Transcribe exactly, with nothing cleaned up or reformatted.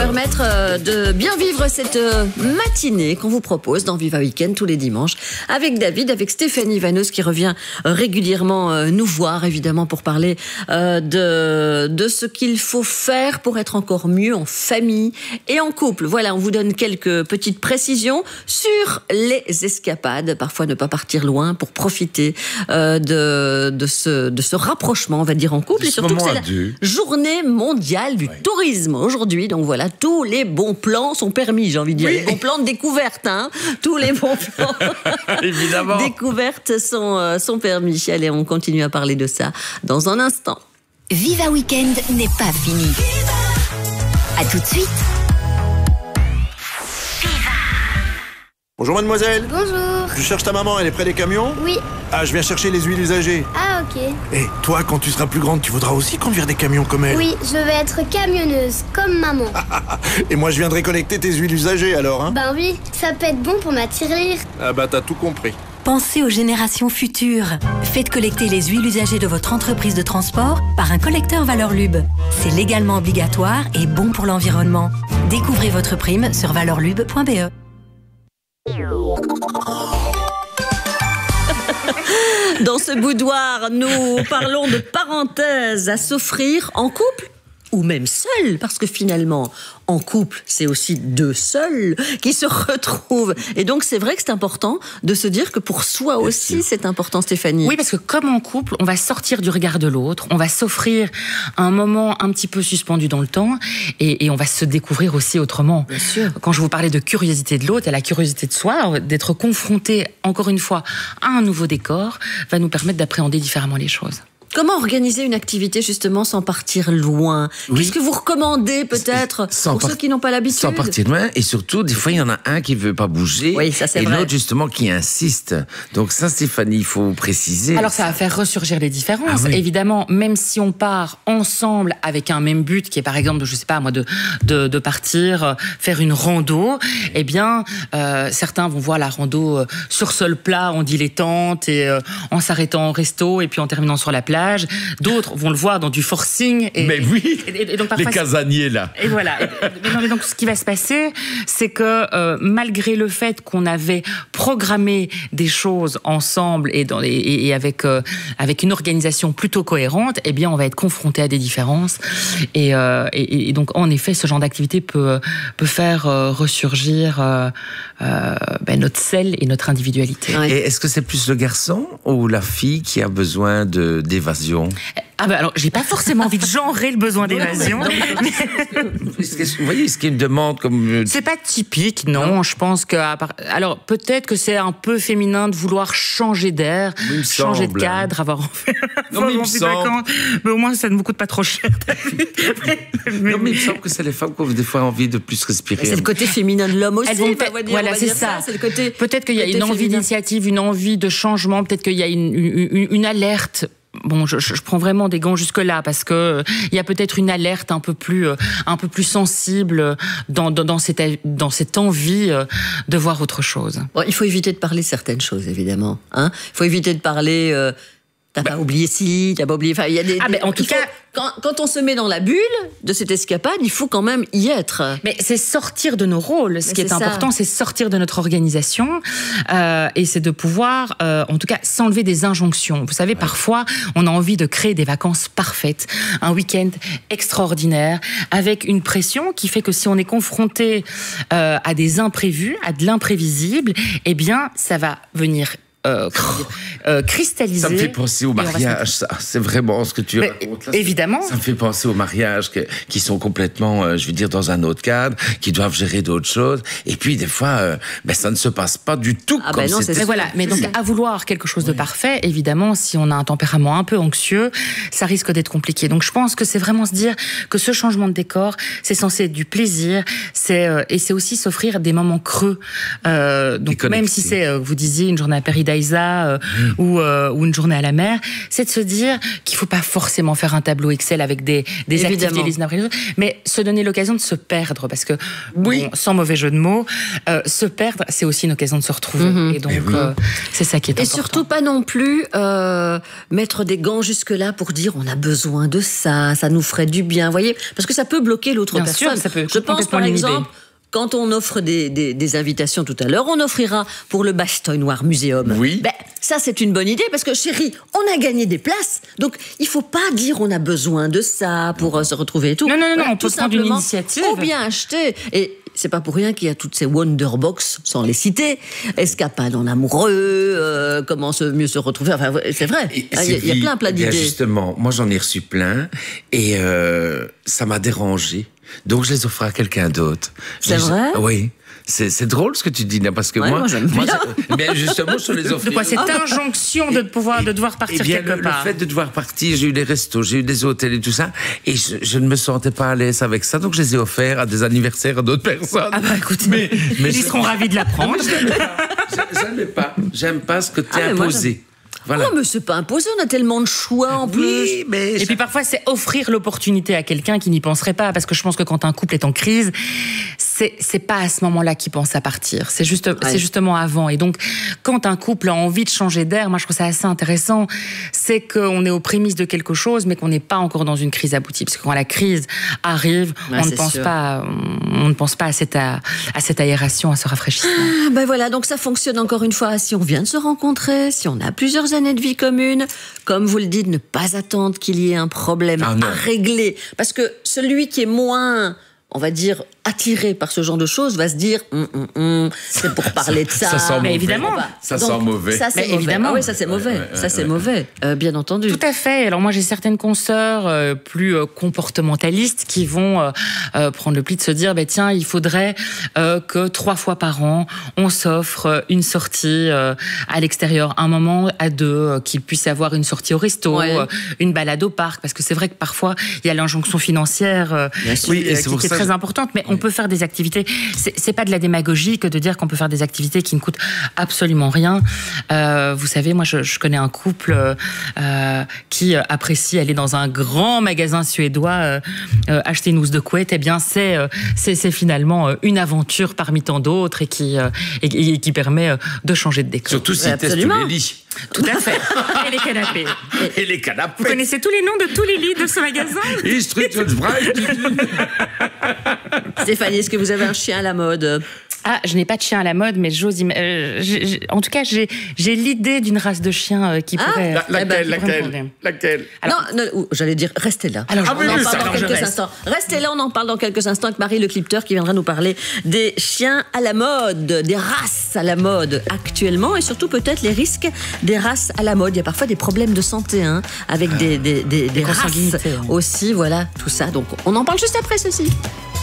permettre euh, de bien vivre cette euh, matinée qu'on vous propose dans Viva Weekend tous les dimanches avec David, avec Stéphanie Vanneuse qui revient euh, régulièrement euh, nous voir évidemment pour parler euh, de, de ce qu'il faut faire pour être encore mieux en famille et en couple. Voilà, on vous donne quelques petites précisions sur les escapades. Parfois ne pas partir loin pour profiter euh, de, de, ce, de ce rapprochement, on va dire, en couple. De et surtout que c'est la adieu. journée mondiale du ouais. tourisme aujourd'hui. Donc voilà, tous les bons plans sont permis, j'ai envie de dire. Oui. Les bons plans de découverte, hein. Tous les bons plans évidemment découvertes sont, euh, sont permis. Allez, on continue à parler de ça dans un instant. Viva Weekend n'est pas fini. À tout de suite. Bonjour mademoiselle. Bonjour. Je cherche ta maman, elle est près des camions? Oui. Ah, je viens chercher les huiles usagées. Ah, ok. Et toi, quand tu seras plus grande, tu voudras aussi conduire des camions comme elle? Oui, je vais être camionneuse, comme maman. Et moi, je viendrai collecter tes huiles usagées alors, hein? Ben oui, ça peut être bon pour ma tirelire. Ah bah, t'as tout compris. Pensez aux générations futures. Faites collecter les huiles usagées de votre entreprise de transport par un collecteur Valeur Lube. C'est légalement obligatoire et bon pour l'environnement. Découvrez votre prime sur valeur lube point b e. Dans ce boudoir, nous parlons de parenthèses à s'offrir en couple ou même seul, parce que finalement, en couple, c'est aussi deux seuls qui se retrouvent. Et donc, c'est vrai que c'est important de se dire que pour soi aussi, c'est important, Stéphanie. Oui, parce que comme en couple, on va sortir du regard de l'autre, on va s'offrir un moment un petit peu suspendu dans le temps et, et on va se découvrir aussi autrement. Bien sûr. Quand je vous parlais de curiosité de l'autre, il y a la curiosité de soi, d'être confronté, encore une fois, à un nouveau décor, va nous permettre d'appréhender différemment les choses. Comment organiser une activité justement sans partir loin? Oui. Qu'est-ce que vous recommandez peut-être pour ceux qui n'ont pas l'habitude? Sans partir loin, et surtout, des fois, il y en a un qui ne veut pas bouger, oui, ça, c'est et vrai. l'autre justement qui insiste. Donc ça, Stéphanie, il faut préciser. Alors ça va faire ressurgir les différences. Ah, oui. Évidemment, même si on part ensemble avec un même but, qui est par exemple, je sais pas moi, de de, de partir faire une rando, eh bien, euh, certains vont voir la rando euh, sur sol plat, en dilettante, et euh, en s'arrêtant au resto, et puis en terminant sur la plage. D'autres vont le voir dans du forcing. Et, mais oui, et, et, et donc, parfois, les casaniers là. Et voilà. Et, mais non, mais donc ce qui va se passer, c'est que euh, malgré le fait qu'on avait programmé des choses ensemble et, dans, et, et avec euh, avec une organisation plutôt cohérente, eh bien on va être confronté à des différences. Et, euh, et, et donc en effet, ce genre d'activité peut peut faire euh, ressurgir euh, euh, ben, notre sel et notre individualité. Ouais. Et est-ce que c'est plus le garçon ou la fille qui a besoin de d'évasion? Ah ben alors, j'ai pas forcément envie de genrer le besoin d'évasion. Vous voyez ce qu'il me demande comme... C'est pas typique, non. non. Je pense que... Alors, peut-être que c'est un peu féminin de vouloir changer d'air, changer semble. de cadre, avoir non, mais, il me semble... mais au moins, ça ne vous coûte pas trop cher. mais, non, mais il me semble que c'est les femmes qui ont des fois envie de plus respirer. C'est le côté féminin de l'homme aussi. Elles vont on va dire, voilà, on va c'est dire ça. ça. C'est le côté, peut-être qu'il y a une envie féminin. d'initiative, une envie de changement, peut-être qu'il y a une, une, une alerte. Bon, je, je prends vraiment des gants jusque-là parce que il y a peut-être une alerte un peu plus, un peu plus sensible dans, dans, dans, cette, dans cette envie de voir autre chose. Bon, il faut éviter de parler certaines choses, évidemment. Hein, il faut éviter de parler... Euh, t'as bah, pas oublié ci, t'as pas oublié... Enfin, il y a des... Ah, ben, en tout faut, cas... Quand, quand on se met dans la bulle de cette escapade, il faut quand même y être. Mais c'est sortir de nos rôles. Ce Mais qui est, est important, c'est sortir de notre organisation euh, et c'est de pouvoir, euh, en tout cas, s'enlever des injonctions. Vous savez, ouais. parfois, on a envie de créer des vacances parfaites, un week-end extraordinaire, avec une pression qui fait que si on est confronté euh, à des imprévus, à de l'imprévisible, eh bien, ça va venir Euh, euh, cristalliser. Ça me fait penser au mariage, ça. C'est vraiment ce que tu mais, racontes là. Évidemment. Ça me fait penser aux mariages que, qui sont complètement, euh, je veux dire, dans un autre cadre, qui doivent gérer d'autres choses. Et puis, des fois, euh, ben, ça ne se passe pas du tout ah comme ben non, c'était. Mais voilà. Mais donc, à vouloir quelque chose de oui. parfait, évidemment, si on a un tempérament un peu anxieux, ça risque d'être compliqué. Donc, je pense que c'est vraiment se dire que ce changement de décor, c'est censé être du plaisir, c'est, euh, et c'est aussi s'offrir des moments creux. Euh, donc, même si c'est, euh, vous disiez, une journée à Paris Eliza euh, mmh. ou, euh, ou une journée à la mer, c'est de se dire qu'il faut pas forcément faire un tableau Excel avec des, des activités les unes après les autres, mais se donner l'occasion de se perdre, parce que, oui. bon, sans mauvais jeu de mots, euh, se perdre, c'est aussi une occasion de se retrouver. Mmh. Et donc, oui. euh, c'est ça qui est Et important. Et surtout pas non plus euh, mettre des gants jusque-là pour dire on a besoin de ça, ça nous ferait du bien, voyez, parce que ça peut bloquer l'autre Bien personne. Sûr, ça peut Je pense par exemple, quand on offre des, des, des invitations tout à l'heure, on offrira pour le Bastogne Noir Muséum. Oui. Ben, ça, c'est une bonne idée parce que, chérie, on a gagné des places. Donc, il faut pas dire on a besoin de ça pour euh, se retrouver et tout. Non, non, non, voilà, non on peut prendre une initiative. Faut bien acheter. Et c'est pas pour rien qu'il y a toutes ces Wonderbox, sans les citer, escapades en amoureux, euh, comment se, mieux se retrouver. Enfin, c'est vrai. Il y, y a plein, plein d'idées. Justement, moi, j'en ai reçu plein et euh, ça m'a dérangé. Donc, je les offre à quelqu'un d'autre. C'est vrai? Oui. C'est, c'est drôle ce que tu dis là, parce que ouais, moi, moi, j'aime moi bien. bien justement, je les offre. De quoi cette injonction de pouvoir, de devoir partir et bien, quelque le, part. Le fait de devoir partir, j'ai eu des restos, j'ai eu des hôtels et tout ça, et je, je ne me sentais pas à l'aise avec ça, donc je les ai offerts à des anniversaires à d'autres personnes. Ah bah écoute, mais, mais ils je... seront ravis de l'apprendre. J'aime pas, j'aime pas ce que tu as ah, imposé. Voilà. Oh, mais c'est pas imposé, on a tellement de choix en plus. Oui, mais et ça... puis parfois, c'est offrir l'opportunité à quelqu'un qui n'y penserait pas. Parce que je pense que quand un couple est en crise, c'est, c'est pas à ce moment-là qu'il pense à partir. C'est, juste, ouais. c'est justement avant. Et donc, quand un couple a envie de changer d'air, moi je trouve ça assez intéressant, c'est qu'on est aux prémices de quelque chose, mais qu'on n'est pas encore dans une crise aboutie. Parce que quand la crise arrive, ouais, on, ne pense pas, on ne pense pas à cette, à, à cette aération, à ce rafraîchissement. Ah, ben voilà, donc ça fonctionne encore une fois si on vient de se rencontrer, si on a plusieurs années de vie commune, comme vous le dites, ne pas attendre qu'il y ait un problème ah à régler, parce que celui qui est moins, on va dire, attiré par ce genre de choses va se dire hum, hum, hum, c'est pour parler de ça. Ça sent mais mauvais. évidemment, ça Donc, sent mauvais. Ça c'est mais mauvais. évidemment, ah oui, ça c'est mauvais. Ouais, ouais, ça c'est ouais. mauvais, euh, bien entendu. Tout à fait. Alors moi j'ai certaines consoeurs euh, plus euh, comportementalistes qui vont euh, euh, prendre le pli de se dire, bah, tiens, il faudrait euh, que trois fois par an on s'offre une sortie euh, à l'extérieur, un moment à deux, euh, qu'ils puissent avoir une sortie au resto, ouais. euh, une balade au parc, parce que c'est vrai que parfois il y a l'injonction financière euh, qui, oui, euh, qui, qui est très je... importante, mais oui. on peut faire des activités. C'est, c'est pas de la démagogie que de dire qu'on peut faire des activités qui ne coûtent absolument rien. Euh, vous savez, moi, je, je connais un couple euh, qui apprécie aller dans un grand magasin suédois euh, euh, acheter une housse de couette. Eh bien, c'est, euh, c'est, c'est finalement une aventure parmi tant d'autres et qui, euh, et, et qui permet de changer de décor. Surtout s'ils testent les lits. Tout à fait. Et les canapés. Et, et les canapés. Vous connaissez tous les noms de tous les lits de ce magasin? Stéphanie, est-ce que vous avez un chien à la mode? Ah, je n'ai pas de chien à la mode, mais j'ose im- euh, j'ai, j'ai, en tout cas, j'ai, j'ai l'idée d'une race de chien euh, qui ah, pourrait... La, laquelle, eh ben, laquelle, laquelle alors, Non, non, j'allais dire, restez là. Alors, on oui, en oui, parle ça, dans quelques reste. instants. Restez là, on en parle dans quelques instants avec Marie Le Clipteur qui viendra nous parler des chiens à la mode, des races à la mode actuellement et surtout peut-être les risques des races à la mode. Il y a parfois des problèmes de santé hein, avec des, des, des, des, des races aussi, voilà, tout ça. Donc, on en parle juste après ceci.